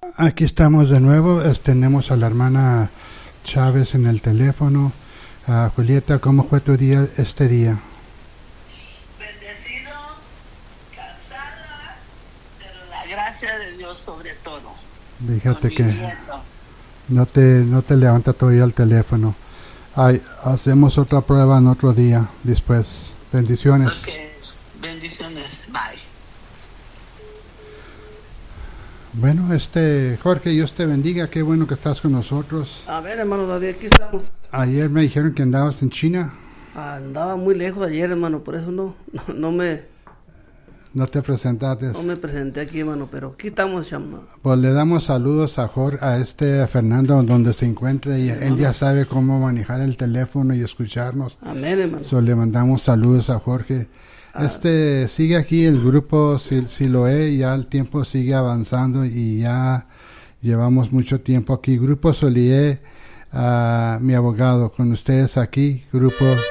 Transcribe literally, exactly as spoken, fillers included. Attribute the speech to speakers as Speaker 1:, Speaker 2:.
Speaker 1: Aquí estamos de nuevo. Es, tenemos a la hermana Chávez en el teléfono. Uh, Julieta, ¿cómo fue tu día este día?
Speaker 2: Bendecido, cansada, pero la gracia de Dios sobre todo.
Speaker 1: Fíjate que no te, no te levanta todavía el teléfono. Ay, hacemos otra prueba en otro día después. Bendiciones.
Speaker 2: Okay. Bendiciones. Bye.
Speaker 1: Bueno, este Jorge, Dios te bendiga. Qué bueno que estás con nosotros.
Speaker 3: A ver, hermano David, aquí estamos.
Speaker 1: Ayer me dijeron que andabas en China.
Speaker 3: Andaba muy lejos ayer, hermano, por eso no, no, no me...
Speaker 1: No te presentaste.
Speaker 3: No me presenté aquí, hermano, pero aquí estamos, hermano.
Speaker 1: Pues le damos saludos a Jorge, a este a Fernando, donde se encuentre, y hermano, él ya sabe cómo manejar el teléfono y escucharnos.
Speaker 3: Amén, hermano.
Speaker 1: So, le mandamos saludos a Jorge. Ah. Este, sigue aquí el grupo Siloé, ya el tiempo sigue avanzando y ya llevamos mucho tiempo aquí. Grupo Solié, uh, mi abogado, con ustedes aquí, grupo